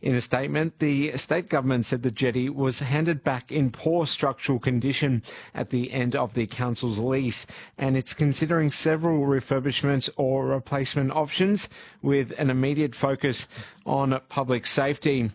In a statement, the state government said the jetty was handed back in poor structural condition at the end of the council's lease, and it's considering several refurbishment or replacement options with an immediate focus on public safety.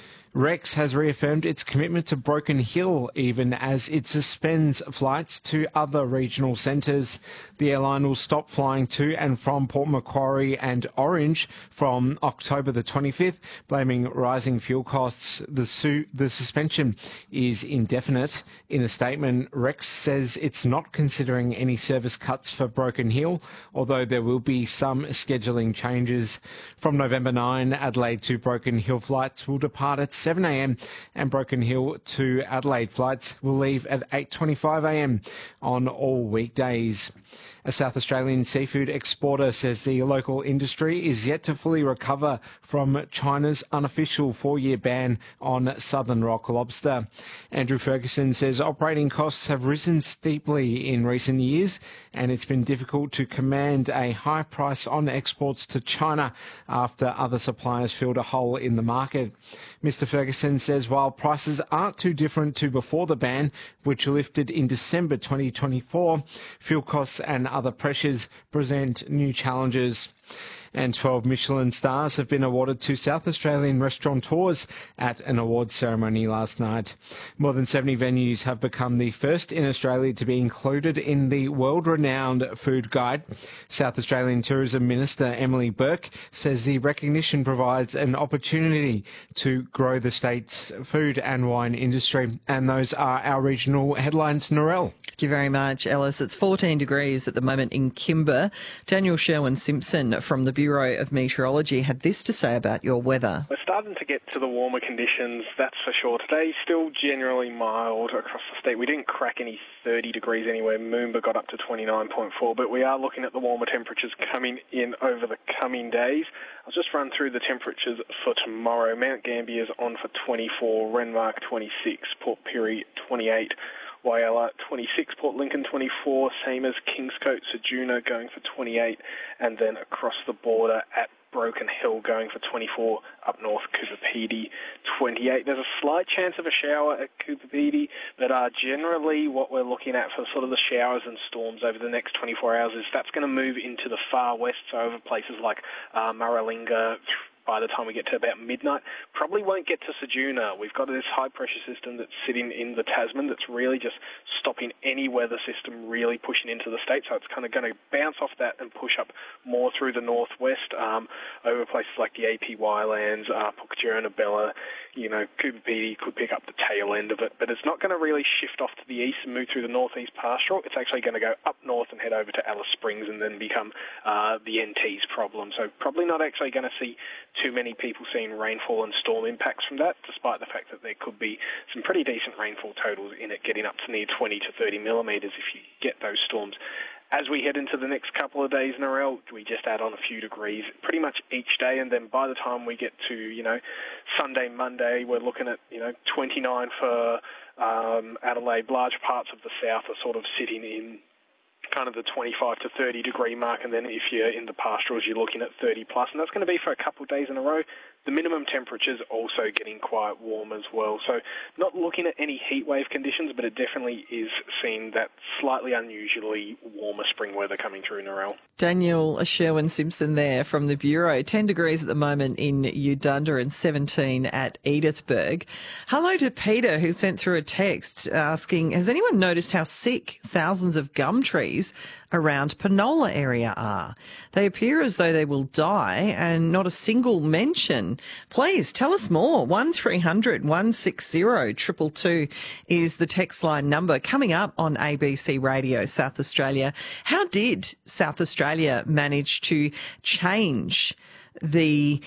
Rex has reaffirmed its commitment to Broken Hill, even as it suspends flights to other regional centres. The airline will stop flying to and from Port Macquarie and Orange from October the 25th, blaming rising fuel costs. The suspension is indefinite. In a statement, Rex says it's not considering any service cuts for Broken Hill, although there will be some scheduling changes. From November 9, Adelaide to Broken Hill flights will depart at 7 a.m. and Broken Hill to Adelaide flights will leave at 8:25 a.m. on all weekdays. A South Australian seafood exporter says the local industry is yet to fully recover from China's unofficial 4-year ban on Southern Rock lobster. Andrew Ferguson says operating costs have risen steeply in recent years and it's been difficult to command a high price on exports to China after other suppliers filled a hole in the market. Mr. Ferguson says while prices aren't too different to before the ban, which lifted in December 2024, fuel costs and other pressures present new challenges. And 12 Michelin stars have been awarded to South Australian restaurateurs at an awards ceremony last night. More than 70 venues have become the first in Australia to be included in the world-renowned food guide. South Australian Tourism Minister Emily Burke says the recognition provides an opportunity to grow the state's food and wine industry. And those are our regional headlines. Narelle. Thank you very much, Ellis. It's 14 degrees at the moment in Kimber. Daniel Sherwin-Simpson from the Bureau of Meteorology had this to say about your weather. We're starting to get to the warmer conditions, that's for sure. Today, still generally mild across the state. We didn't crack any 30 degrees anywhere. Moomba got up to 29.4, but we are looking at the warmer temperatures coming in over the coming days. I'll just run through the temperatures for tomorrow. Mount Gambier's on for 24, Renmark 26, Port Pirie 28, Whyalla 26, Port Lincoln 24, same as Kingscote, Ceduna going for 28, and then across the border at Broken Hill going for 24, up north Coober Pedy 28. There's a slight chance of a shower at Coober Pedy, but generally what we're looking at for sort of the showers and storms over the next 24 hours is that's going to move into the far west, so over places like Maralinga by the time we get to about midnight. Probably won't get to Ceduna. We've got this high-pressure system that's sitting in the Tasman that's really just stopping any weather system really pushing into the state, so it's kind of going to bounce off that and push up more through the northwest over places like the APY lands, Pukatjura, Bella, Coober Pedy could pick up the tail end of it, but it's not going to really shift off to the east and move through the northeast pastoral. It's actually going to go up north and head over to Alice Springs and then become the NT's problem. So probably not actually going to see too many people seeing rainfall and storm impacts from that, despite the fact that there could be some pretty decent rainfall totals in it, getting up to near 20 to 30 millimetres if you get those storms. As we head into the next couple of days, Narelle, we just add on a few degrees pretty much each day, and then by the time we get to, Sunday, Monday, we're looking at, 29 for Adelaide. Large parts of the south are sort of sitting in kind of the 25 to 30 degree mark, and then if you're in the pastorals, you're looking at 30 plus, and that's going to be for a couple of days in a row. The minimum temperature's also getting quite warm as well, so not looking at any heat wave conditions, but it definitely is seeing that slightly unusually warmer spring weather coming through, Narelle. Daniel Sherwin-Simpson there from the Bureau. 10 degrees at the moment in Udunda and 17 at Edithburgh. Hello to Peter, who sent through a text asking, has anyone noticed how sick thousands of gum trees around Penola area are? They appear as though they will die and not a single mention. Please tell us more. 1300 160 222 is the text line number. Coming up on ABC Radio South Australia, how did South Australia manage to change the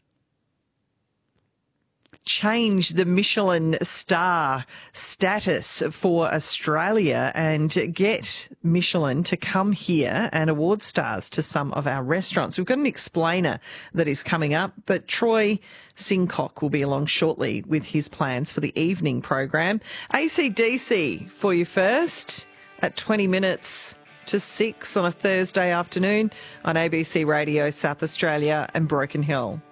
Michelin star status for Australia and get Michelin to come here and award stars to some of our restaurants? We've got an explainer that is coming up, but Troy Sincock will be along shortly with his plans for the evening program. AC/DC for you first at 20 minutes to 6 on a Thursday afternoon on ABC Radio South Australia and Broken Hill.